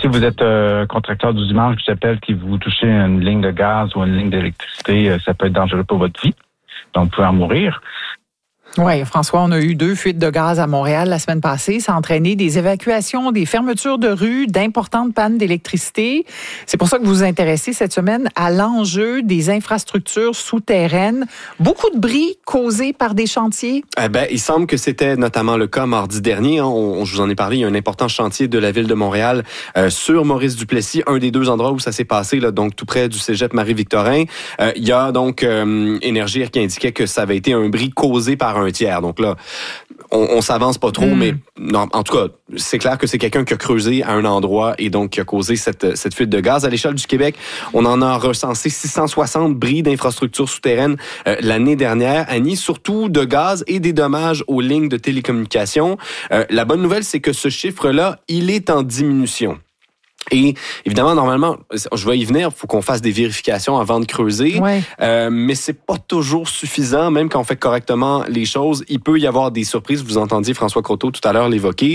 vous êtes contracteur du dimanche qui s'appelle, qui vous touchez une ligne de gaz ou une ligne d'électricité, ça peut être dangereux pour votre vie. Donc, vous pouvez en mourir. Oui, François, on a eu 2 fuites de gaz à Montréal la semaine passée. Ça a entraîné des évacuations, des fermetures de rues, d'importantes pannes d'électricité. C'est pour ça que vous vous intéressez cette semaine à l'enjeu des infrastructures souterraines. Beaucoup de bris causés par des chantiers? Il semble que c'était notamment le cas mardi dernier. Je vous en ai parlé, il y a un important chantier de la Ville de Montréal sur Maurice-Duplessis, un des 2 endroits où ça s'est passé, là, donc tout près du cégep Marie-Victorin. Il y a donc Énergir qui indiquait que ça avait été un bris causé par un tiers. Donc là, on s'avance pas trop, mais non, en tout cas, c'est clair que c'est quelqu'un qui a creusé à un endroit et donc qui a causé cette fuite de gaz. À l'échelle du Québec, on en a recensé 660 bris d'infrastructures souterraines l'année dernière, Annie, surtout de gaz et des dommages aux lignes de télécommunications. La bonne nouvelle, c'est que ce chiffre-là, il est en diminution. Et évidemment, normalement, je vais y venir, il faut qu'on fasse des vérifications avant de creuser, mais c'est pas toujours suffisant, même quand on fait correctement les choses. Il peut y avoir des surprises, vous entendiez François Croteau tout à l'heure l'évoquer.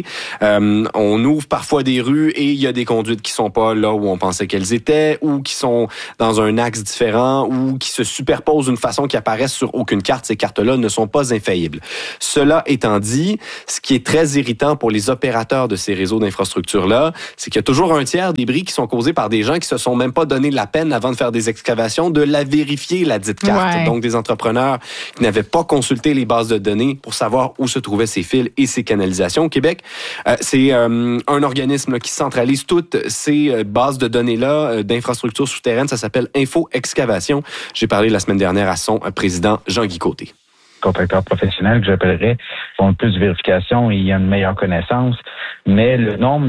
On ouvre parfois des rues et il y a des conduites qui sont pas là où on pensait qu'elles étaient, ou qui sont dans un axe différent, ou qui se superposent d'une façon qui apparaît sur aucune carte. Ces cartes-là ne sont pas infaillibles. Cela étant dit, ce qui est très irritant pour les opérateurs de ces réseaux d'infrastructures-là, c'est qu'il y a toujours un tiers des bris qui sont causés par des gens qui se sont même pas donné la peine avant de faire des excavations de la vérifier, la dite carte. Ouais. Donc, des entrepreneurs qui n'avaient pas consulté les bases de données pour savoir où se trouvaient ces fils et ces canalisations. Au Québec, c'est un organisme qui centralise toutes ces bases de données-là d'infrastructures souterraines. Ça s'appelle Info Excavation. J'ai parlé la semaine dernière à son président, Jean-Guy Côté. Contracteurs professionnels que j'appellerais font plus de vérification et il y a une meilleure connaissance, mais le nombre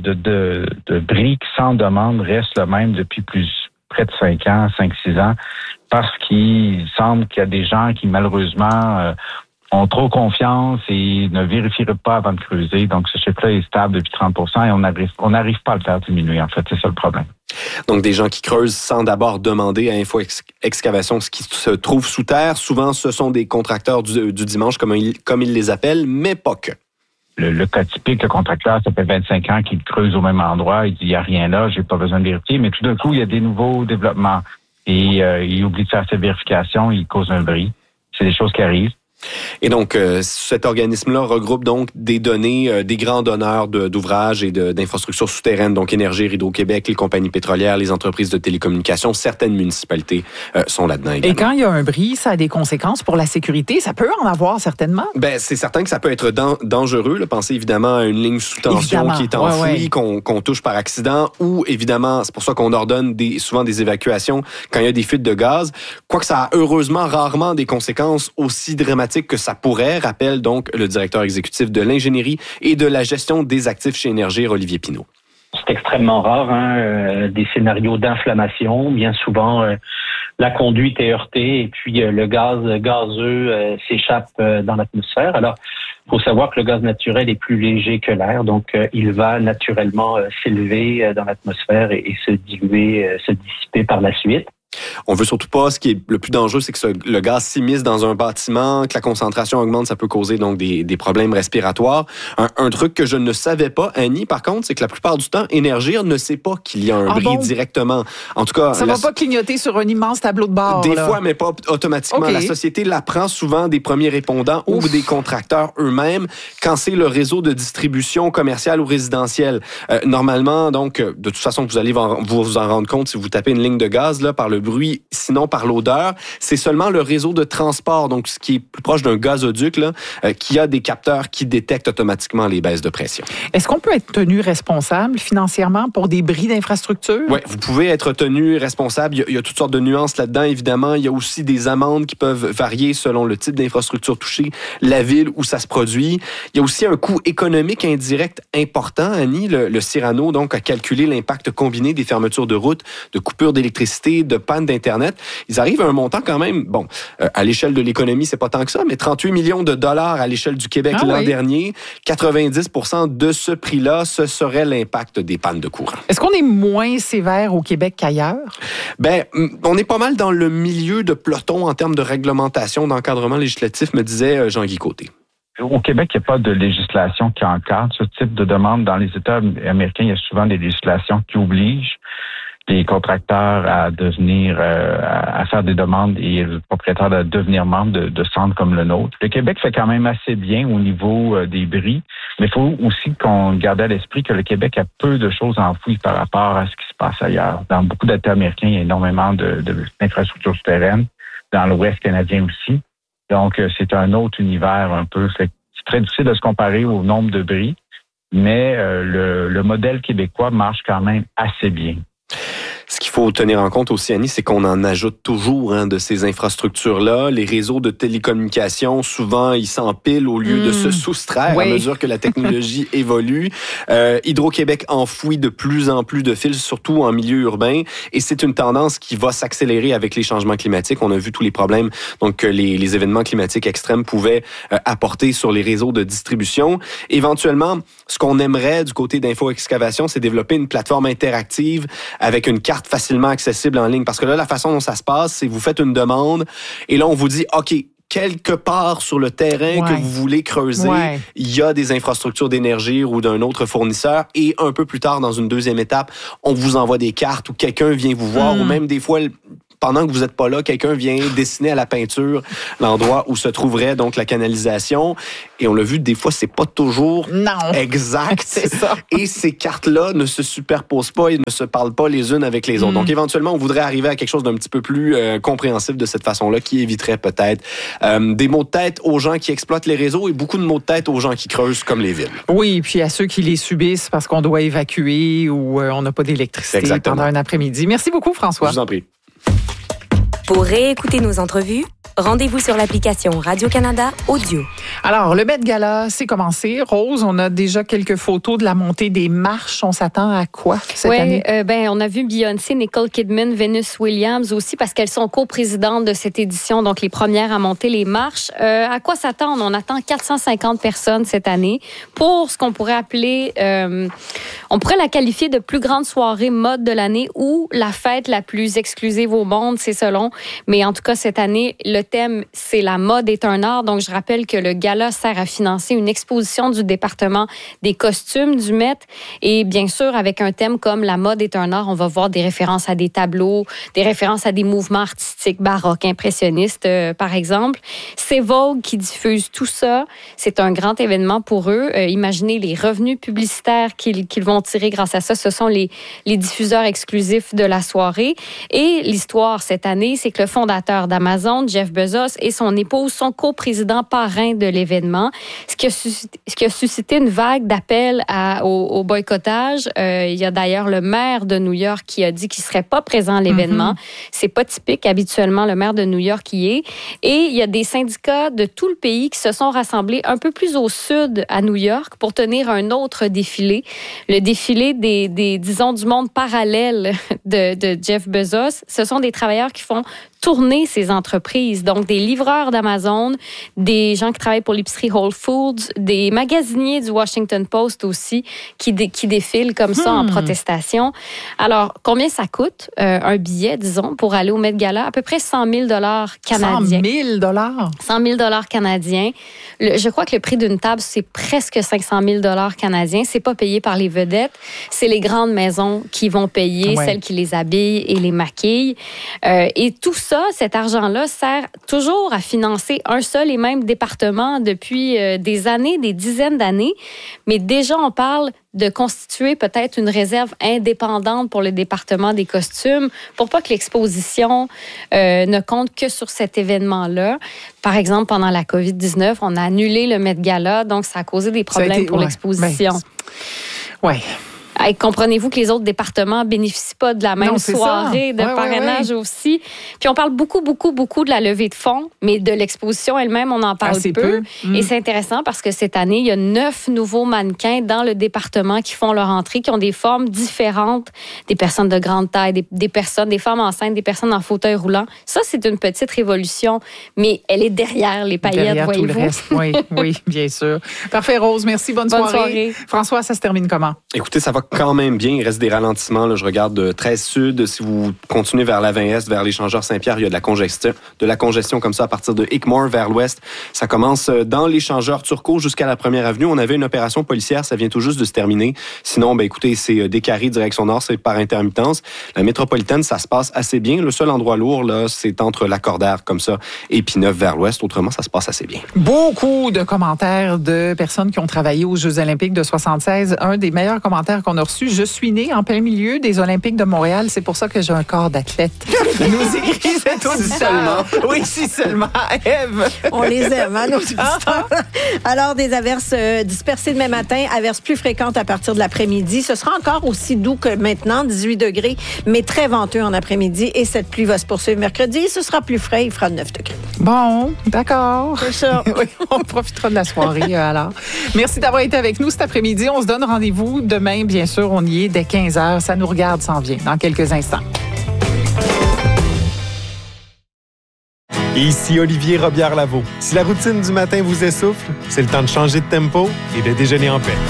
de bris sans demande reste le même depuis près de 5 ans, 5-6 ans, parce qu'il semble qu'il y a des gens qui malheureusement ont trop confiance et ne vérifieraient pas avant de creuser. Donc ce chiffre-là est stable depuis 30% et on n'arrive pas à le faire diminuer. En fait, c'est ça le problème. Donc, des gens qui creusent sans d'abord demander à Info Excavation ce qui se trouve sous terre. Souvent, ce sont des contracteurs du dimanche, comme ils les appellent, mais pas que. Le cas typique, le contracteur, ça fait 25 ans qu'il creuse au même endroit. Il dit, il n'y a rien là, j'ai pas besoin de vérifier. Mais tout d'un coup, il y a des nouveaux développements. Et il oublie de faire ses vérifications, il cause un bris. C'est des choses qui arrivent. Et donc, cet organisme-là regroupe donc des données des grands donneurs d'ouvrages et d'infrastructures souterraines, donc Énergir, Hydro-Québec, les compagnies pétrolières, les entreprises de télécommunications, certaines municipalités sont là-dedans également. Et quand il y a un bris, ça a des conséquences pour la sécurité. Ça peut en avoir certainement. C'est certain que ça peut être dangereux. Là. Pensez évidemment à une ligne sous tension qui est enfouie, qu'on touche par accident, ou évidemment, c'est pour ça qu'on ordonne souvent des évacuations quand il y a des fuites de gaz. Quoique ça a heureusement rarement des conséquences aussi dramatiques que ça pourrait, rappelle donc le directeur exécutif de l'ingénierie et de la gestion des actifs chez Énergir, Olivier Pinault. C'est extrêmement rare, des scénarios d'inflammation. Bien souvent, la conduite est heurtée et puis le gaz gazeux s'échappe dans l'atmosphère. Alors, il faut savoir que le gaz naturel est plus léger que l'air, donc il va naturellement s'élever dans l'atmosphère et se diluer, se dissiper par la suite. On veut surtout pas, ce qui est le plus dangereux, c'est que le gaz s'immisce dans un bâtiment, que la concentration augmente, ça peut causer donc des problèmes respiratoires. Un truc que je ne savais pas, Annie, par contre, c'est que la plupart du temps, Énergir ne sait pas qu'il y a un bris directement. En tout cas, ça va pas clignoter sur un immense tableau de bord. Des fois, mais pas automatiquement. Okay. La société l'apprend souvent des premiers répondants ou des contracteurs eux-mêmes quand c'est le réseau de distribution commerciale ou résidentielle. Normalement, donc, de toute façon, vous allez vous en rendre compte si vous tapez une ligne de gaz là par le bruit, sinon par l'odeur. C'est seulement le réseau de transport, donc ce qui est plus proche d'un gazoduc, là, qui a des capteurs qui détectent automatiquement les baisses de pression. Est-ce qu'on peut être tenu responsable financièrement pour des bris d'infrastructure? Oui, vous pouvez être tenu responsable. Il y a toutes sortes de nuances là-dedans, évidemment. Il y a aussi des amendes qui peuvent varier selon le type d'infrastructure touchée, la ville où ça se produit. Il y a aussi un coût économique indirect important. Annie, le Cyrano, donc, a calculé l'impact combiné des fermetures de routes, de coupures d'électricité, de panne d'Internet. Ils arrivent à un montant quand même, à l'échelle de l'économie, c'est pas tant que ça, mais 38 millions de dollars à l'échelle du Québec l'an dernier. 90% de ce prix-là, ce serait l'impact des pannes de courant. Est-ce qu'on est moins sévère au Québec qu'ailleurs? On est pas mal dans le milieu de peloton en termes de réglementation, d'encadrement législatif, me disait Jean-Guy Côté. Au Québec, il n'y a pas de législation qui encadre ce type de demande. Dans les États américains, il y a souvent des législations qui obligent les contracteurs à devenir, à faire des demandes et les propriétaires à devenir membres de centres comme le nôtre. Le Québec fait quand même assez bien au niveau des bris, mais il faut aussi qu'on garde à l'esprit que le Québec a peu de choses enfouies par rapport à ce qui se passe ailleurs. Dans beaucoup d'États américains, il y a énormément d'infrastructures souterraines, dans l'Ouest canadien aussi. Donc, c'est un autre univers un peu. C'est très difficile de se comparer au nombre de bris, mais le modèle québécois marche quand même assez bien. Ce qu'il faut tenir en compte aussi, Annie, c'est qu'on en ajoute toujours de ces infrastructures-là. Les réseaux de télécommunications, souvent, ils s'empilent au lieu de se soustraire à mesure que la technologie évolue. Hydro-Québec enfouit de plus en plus de fils, surtout en milieu urbain. Et c'est une tendance qui va s'accélérer avec les changements climatiques. On a vu tous les problèmes donc, que les événements climatiques extrêmes pouvaient apporter sur les réseaux de distribution. Éventuellement, ce qu'on aimerait du côté d'Info Excavation, c'est développer une plateforme interactive avec une carte facilement accessible en ligne. Parce que là, la façon dont ça se passe, c'est que vous faites une demande et là, on vous dit, OK, quelque part sur le terrain que vous voulez creuser, il y a des infrastructures d'énergie ou d'un autre fournisseur et un peu plus tard, dans une deuxième étape, on vous envoie des cartes ou quelqu'un vient vous voir ou même des fois, pendant que vous n'êtes pas là, quelqu'un vient dessiner à la peinture l'endroit où se trouverait donc la canalisation. Et on l'a vu, des fois, c'est pas toujours exact. C'est ça. Et ces cartes-là ne se superposent pas et ne se parlent pas les unes avec les autres. Donc, éventuellement, on voudrait arriver à quelque chose d'un petit peu plus compréhensible de cette façon-là, qui éviterait peut-être des maux de tête aux gens qui exploitent les réseaux et beaucoup de maux de tête aux gens qui creusent comme les villes. Oui, puis à ceux qui les subissent parce qu'on doit évacuer ou on n'a pas d'électricité pendant un après-midi. Merci beaucoup, François. Je vous en prie. Pour réécouter nos entrevues, rendez-vous sur l'application Radio-Canada Audio. Alors, le Met Gala, c'est commencé. Rose, on a déjà quelques photos de la montée des marches. On s'attend à quoi cette année? On a vu Beyoncé, Nicole Kidman, Venus Williams aussi parce qu'elles sont coprésidentes de cette édition, donc les premières à monter les marches. À quoi s'attendre? On attend 450 personnes cette année pour ce qu'on pourrait appeler, on pourrait la qualifier de plus grande soirée mode de l'année ou la fête la plus exclusive au monde, c'est selon. Mais en tout cas, cette année, le thème, c'est la mode est un art. Donc, je rappelle que le gala sert à financer une exposition du département des costumes du Met. Et bien sûr, avec un thème comme la mode est un art, on va voir des références à des tableaux, des références à des mouvements artistiques baroques, impressionnistes, par exemple. C'est Vogue qui diffuse tout ça. C'est un grand événement pour eux. Imaginez les revenus publicitaires qu'ils vont tirer grâce à ça. Ce sont les diffuseurs exclusifs de la soirée. Et l'histoire cette année, c'est que le fondateur d'Amazon, Jeff Bezos, et son épouse sont coprésidents parrains de l'événement, ce qui a suscité une vague d'appels au boycottage. Il y a d'ailleurs le maire de New York qui a dit qu'il ne serait pas présent à l'événement. C'est pas typique. Habituellement, le maire de New York y est. Et il y a des syndicats de tout le pays qui se sont rassemblés un peu plus au sud à New York pour tenir un autre défilé. Le défilé disons, du monde parallèle de Jeff Bezos. Ce sont des travailleurs qui font tourner ces entreprises. Donc, des livreurs d'Amazon, des gens qui travaillent pour l'épicerie Whole Foods, des magasiniers du Washington Post aussi qui défilent comme ça en protestation. Alors, combien ça coûte un billet, disons, pour aller au Met Gala? À peu près 100 000 canadiens. 100 000 100 000 canadiens. Je crois que le prix d'une table, c'est presque 500 000 canadiens. C'est pas payé par les vedettes. C'est les grandes maisons qui vont payer, celles qui les habillent et les maquillent. Et tout ça, cet argent-là sert toujours à financer un seul et même département depuis des années, des dizaines d'années. Mais déjà, on parle de constituer peut-être une réserve indépendante pour le département des costumes pour pas que l'exposition ne compte que sur cet événement-là. Par exemple, pendant la COVID-19, on a annulé le Met Gala, donc ça a causé des problèmes pour l'exposition. Comprenez-vous que les autres départements bénéficient pas de la même soirée de parrainage aussi. Puis on parle beaucoup de la levée de fonds, mais de l'exposition elle-même, on en parle peu. Et c'est intéressant parce que cette année, il y a 9 nouveaux mannequins dans le département qui font leur entrée, qui ont des formes différentes, des personnes de grande taille, des femmes enceintes, des personnes en fauteuil roulant. Ça, c'est une petite révolution, mais elle est derrière les paillettes, voyez-vous. Tout le reste. Oui, bien sûr. Parfait, Rose. Merci. Bonne soirée. François, ça se termine comment? Écoutez, ça va quand même bien. Il reste des ralentissements. Là. Je regarde le 13 Sud. Si vous continuez vers la 20 Est, vers l'échangeur Saint-Pierre, il y a de la congestion comme ça à partir de Hickmore vers l'ouest. Ça commence dans l'échangeur Turcot jusqu'à la 1er Avenue. On avait une opération policière, ça vient tout juste de se terminer. Sinon, écoutez, c'est des carrés direction nord, c'est par intermittence. La métropolitaine, ça se passe assez bien. Le seul endroit lourd, là, c'est entre Lacordaire comme ça et Pinneuf vers l'ouest. Autrement, ça se passe assez bien. Beaucoup de commentaires de personnes qui ont travaillé aux Jeux olympiques de 76. Un des meilleurs commentaires qu'on a reçus, je suis né en plein milieu des Olympiques de Montréal. C'est pour ça que j'ai un corps d'athlète. Nous écrit cet auditeur. Oui, si seulement. Ève. On les aime, hein, nos auditeurs. Alors, des averses dispersées demain matin, averses plus fréquentes à partir de l'après-midi. Ce sera encore aussi doux que maintenant, 18 degrés, mais très venteux en après-midi. Et cette pluie va se poursuivre mercredi. Ce sera plus frais, il fera 9 degrés. Bon, d'accord. C'est ça. Oui, on profitera de la soirée alors. Merci d'avoir été avec nous cet après-midi. On se donne rendez-vous demain, bien sûr. On y est dès 15h. Ça nous regarde, s'en vient dans quelques instants. Ici Olivier Robillard-Lavaux. Si la routine du matin vous essouffle, c'est le temps de changer de tempo et de déjeuner en paix.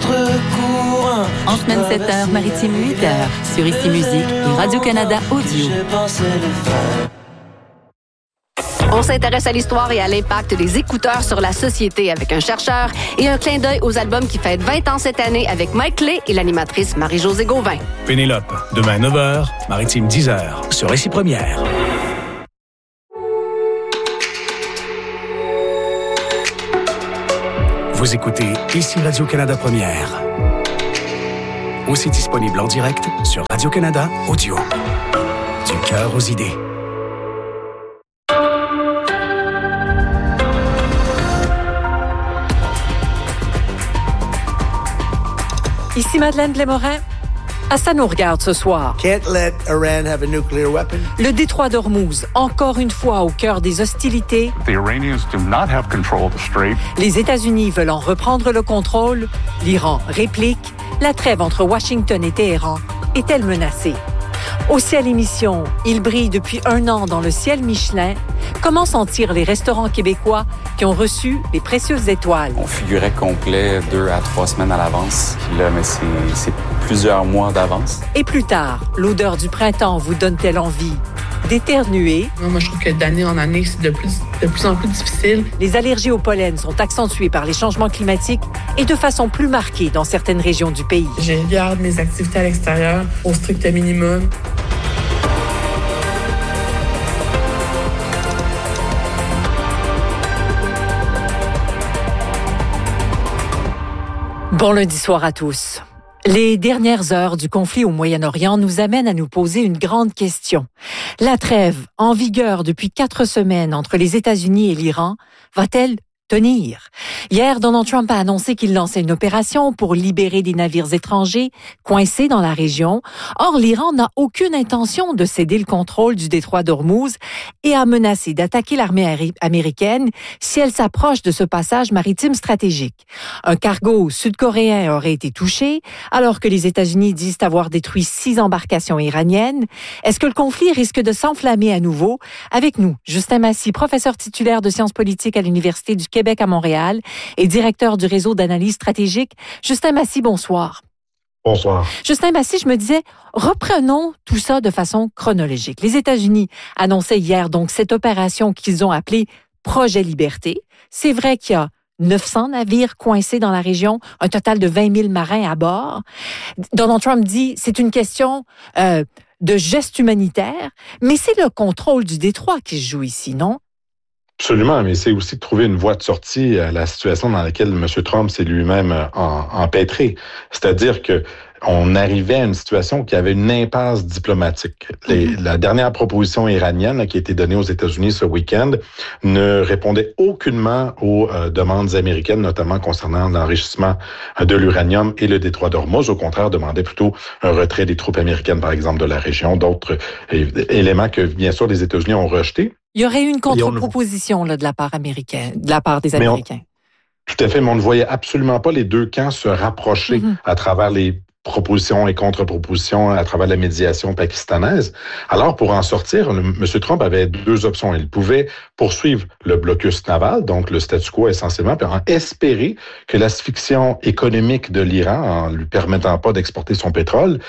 En semaine 7h, Maritime 8h, sur Ici Musique et Radio-Canada Audio. On s'intéresse à l'histoire et à l'impact des écouteurs sur la société avec un chercheur et un clin d'œil aux albums qui fêtent 20 ans cette année avec Mike Clay et l'animatrice Marie-Josée Gauvin. Pénélope, demain 9h, Maritime 10h, sur Ici Première. Vous écoutez Ici Radio-Canada Première. Aussi disponible en direct sur Radio-Canada Audio. Du cœur aux idées. Ici Madeleine Blais-Morin. Ça nous regarde ce soir. Can't let Iran have a nuclear weapon. Le détroit d'Ormuz, encore une fois au cœur des hostilités. The Iranians do not have control of the strait. Les États-Unis veulent en reprendre le contrôle. L'Iran réplique. La trêve entre Washington et Téhéran est-elle menacée? Aussi à l'émission, il brille depuis 1 an dans le ciel Michelin. Comment sentir les restaurants québécois qui ont reçu les précieuses étoiles? On figurait complet 2 à 3 semaines à l'avance. Puis là, mais c'est plusieurs mois d'avance. Et plus tard, l'odeur du printemps vous donne-t-elle envie d'éternuer? Moi, je trouve que d'année en année, c'est de plus en plus difficile. Les allergies au pollen sont accentuées par les changements climatiques et de façon plus marquée dans certaines régions du pays. Je garde mes activités à l'extérieur au strict minimum. Bon lundi soir à tous. Les dernières heures du conflit au Moyen-Orient nous amènent à nous poser une grande question. La trêve, en vigueur depuis 4 semaines entre les États-Unis et l'Iran, va-t-elle tenir? Hier, Donald Trump a annoncé qu'il lançait une opération pour libérer des navires étrangers coincés dans la région. Or, l'Iran n'a aucune intention de céder le contrôle du détroit d'Ormuz et a menacé d'attaquer l'armée américaine si elle s'approche de ce passage maritime stratégique. Un cargo sud-coréen aurait été touché, alors que les États-Unis disent avoir détruit 6 embarcations iraniennes. Est-ce que le conflit risque de s'enflammer à nouveau? Avec nous, Justin Massy, professeur titulaire de sciences politiques à l'Université du Québec à Montréal et directeur du réseau d'analyse stratégique. Justin Massy, bonsoir. Bonsoir. Justin Massy, je me disais, reprenons tout ça de façon chronologique. Les États-Unis annonçaient hier donc cette opération qu'ils ont appelée Projet Liberté. C'est vrai qu'il y a 900 navires coincés dans la région, un total de 20 000 marins à bord. Donald Trump dit, c'est une question de geste humanitaire, mais c'est le contrôle du détroit qui se joue ici, non? Absolument, mais c'est aussi de trouver une voie de sortie à la situation dans laquelle M. Trump s'est lui-même empêtré. C'est-à-dire que on arrivait à une situation qui avait une impasse diplomatique. La dernière proposition iranienne qui a été donnée aux États-Unis ce week-end ne répondait aucunement aux demandes américaines, notamment concernant l'enrichissement de l'uranium et le détroit d'Ormuz. Au contraire, demandait plutôt un retrait des troupes américaines, par exemple, de la région, d'autres éléments que, bien sûr, les États-Unis ont rejetés. Il y aurait eu une contre-proposition là, de la part américaine, de la part des Américains. Tout à fait, mais on ne voyait absolument pas les deux camps se rapprocher à travers les propositions et contre-propositions à travers la médiation pakistanaise. Alors, pour en sortir, M. Trump avait deux options. Il pouvait poursuivre le blocus naval, donc le statu quo essentiellement, puis en espérer que l'asphyxion économique de l'Iran, en lui permettant pas d'exporter son pétrole,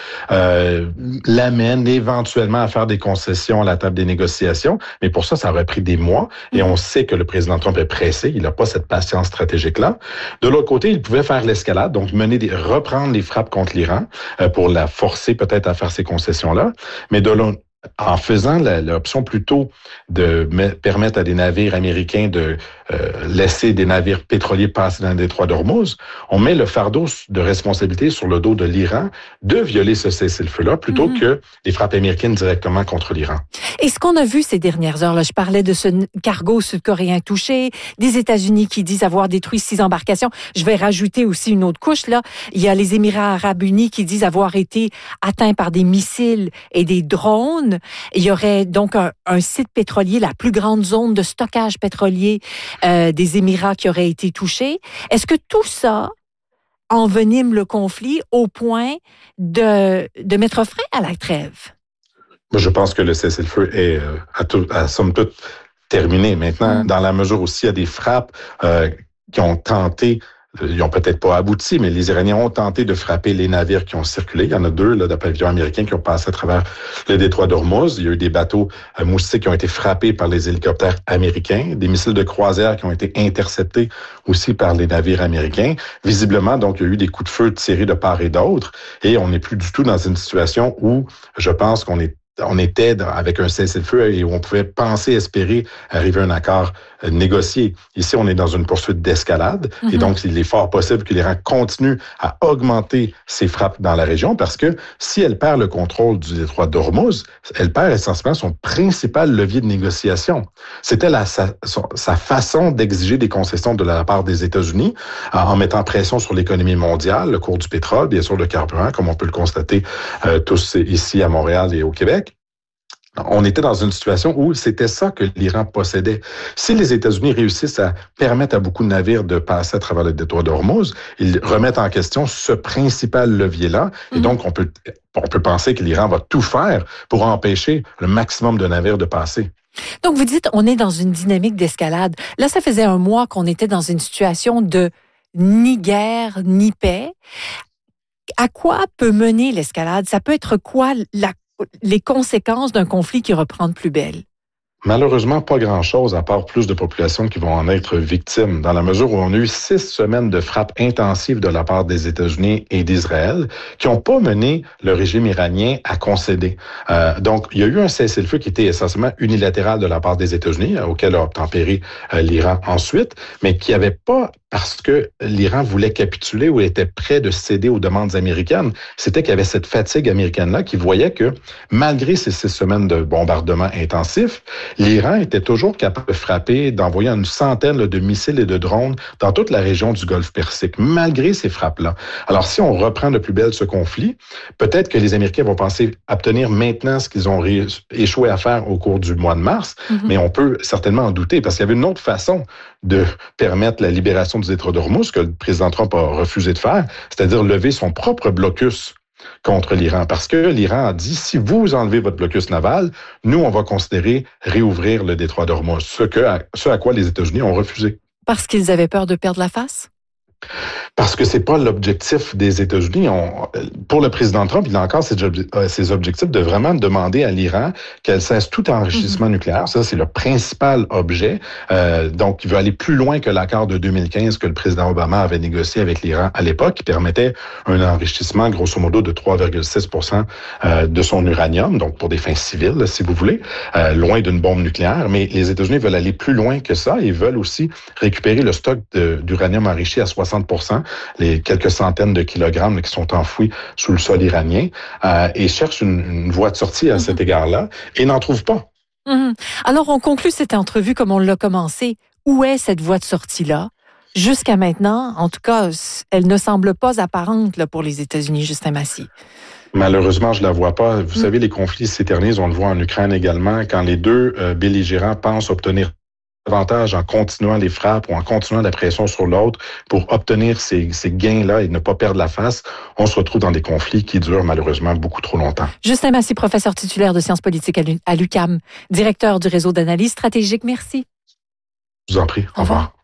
l'amène éventuellement à faire des concessions à la table des négociations. Mais pour ça, ça aurait pris des mois. Et on sait que le président Trump est pressé. Il n'a pas cette patience stratégique-là. De l'autre côté, il pouvait faire l'escalade, donc reprendre les frappes contre l'Iran pour la forcer peut-être à faire ces concessions-là. Mais en faisant l'option plutôt de permettre à des navires américains de laisser des navires pétroliers passer dans le détroit d'Ormuz, on met le fardeau de responsabilité sur le dos de l'Iran de violer ce cessez-le-feu-là plutôt que des frappes américaines directement contre l'Iran. Et ce qu'on a vu ces dernières heures, là, je parlais de ce cargo sud-coréen touché, des États-Unis qui disent avoir détruit 6 embarcations. Je vais rajouter aussi une autre couche, là. Il y a les Émirats arabes unis qui disent avoir été atteints par des missiles et des drones. Il y aurait donc un site pétrolier, la plus grande zone de stockage pétrolier des Émirats qui aurait été touchée. Est-ce que tout ça envenime le conflit au point de mettre frein à la trêve? Je pense que le cessez-le-feu est à somme toute terminé. Maintenant, dans la mesure où s'il y a des frappes qui ont tenté, ils n'ont peut-être pas abouti, mais les Iraniens ont tenté de frapper les navires qui ont circulé. Il y en a 2 de pavillons américains qui ont passé à travers le détroit d'Ormuz. Il y a eu des bateaux moustiques qui ont été frappés par les hélicoptères américains, des missiles de croisière qui ont été interceptés aussi par les navires américains. Visiblement, donc, il y a eu des coups de feu tirés de part et d'autre, et on n'est plus du tout dans une situation où je pense qu'on était avec un cessez-le-feu et où on pouvait espérer arriver à un accord négocié. Ici, on est dans une poursuite d'escalade et donc il est fort possible que l'Iran continue à augmenter ses frappes dans la région parce que si elle perd le contrôle du détroit d'Ormuz, elle perd essentiellement son principal levier de négociation. C'était sa façon d'exiger des concessions de la part des États-Unis en mettant pression sur l'économie mondiale, le cours du pétrole, bien sûr le carburant, comme on peut le constater tous ici à Montréal et au Québec. On était dans une situation où c'était ça que l'Iran possédait. Si les États-Unis réussissent à permettre à beaucoup de navires de passer à travers le détroit d'Ormuz, ils remettent en question ce principal levier-là. Et donc, on peut penser que l'Iran va tout faire pour empêcher le maximum de navires de passer. Donc, vous dites, on est dans une dynamique d'escalade. Là, ça faisait un mois qu'on était dans une situation de ni guerre, ni paix. À quoi peut mener l'escalade? Ça peut être quoi les conséquences d'un conflit qui reprend de plus belle? Malheureusement, pas grand-chose, à part plus de populations qui vont en être victimes, dans la mesure où on a eu 6 semaines de frappes intensives de la part des États-Unis et d'Israël qui n'ont pas mené le régime iranien à concéder. Donc, il y a eu un cessez-le-feu qui était essentiellement unilatéral de la part des États-Unis, auquel a obtempéré l'Iran ensuite, mais qui n'avait pas parce que l'Iran voulait capituler ou était prêt de céder aux demandes américaines. C'était qu'il y avait cette fatigue américaine-là qui voyait que, malgré ces 6 semaines de bombardements intensifs, l'Iran était toujours capable de frapper, d'envoyer une centaine de missiles et de drones dans toute la région du Golfe Persique, malgré ces frappes-là. Alors, si on reprend de plus belle ce conflit, peut-être que les Américains vont penser obtenir maintenant ce qu'ils ont échoué à faire au cours du mois de mars, mais on peut certainement en douter, parce qu'il y avait une autre façon de permettre la libération du détroit d'Ormuz que le président Trump a refusé de faire, c'est-à-dire lever son propre blocus contre l'Iran. Parce que l'Iran a dit, si vous enlevez votre blocus naval, nous, on va considérer réouvrir le détroit d'Ormuz, ce à quoi les États-Unis ont refusé. Parce qu'ils avaient peur de perdre la face? Parce que c'est pas l'objectif des États-Unis. Pour le président Trump, il a encore ses objectifs de vraiment demander à l'Iran qu'elle cesse tout enrichissement nucléaire. Ça, c'est le principal objet. Donc, il veut aller plus loin que l'accord de 2015 que le président Obama avait négocié avec l'Iran à l'époque, qui permettait un enrichissement, grosso modo, de 3,6% de son uranium, donc pour des fins civiles, si vous voulez, loin d'une bombe nucléaire. Mais les États-Unis veulent aller plus loin que ça. Ils veulent aussi récupérer le stock d'uranium enrichi à 60%, les quelques centaines de kilogrammes qui sont enfouis sous le sol iranien, et cherchent une voie de sortie à cet égard-là, et n'en trouvent pas. Alors, on conclut cette entrevue comme on l'a commencé. Où est cette voie de sortie-là? Jusqu'à maintenant, en tout cas, elle ne semble pas apparente là, pour les États-Unis, Justin Massy. Malheureusement, je la vois pas. Vous savez, les conflits s'éternisent, on le voit en Ukraine également, quand les deux belligérants pensent obtenir davantage en continuant les frappes ou en continuant la pression sur l'autre pour obtenir ces gains-là et ne pas perdre la face, on se retrouve dans des conflits qui durent malheureusement beaucoup trop longtemps. Justin Massy, professeur titulaire de sciences politiques à l'UQAM, directeur du réseau d'analyse stratégique. Merci. Je vous en prie. Au revoir.